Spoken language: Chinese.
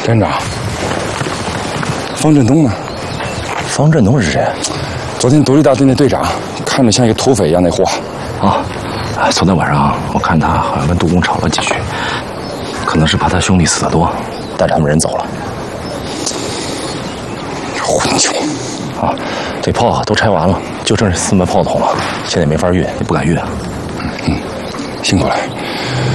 站长，方振东呢？ 方振东是谁？ 昨天独立大队那队长，看着像一个土匪一样那货。 昨天晚上我看他好像跟杜工吵了几句，可能是怕他兄弟死得多，带着他们人走了。 混球！ 这炮都拆完了，就剩4门炮筒了，现在没法运，也不敢运。 辛苦了。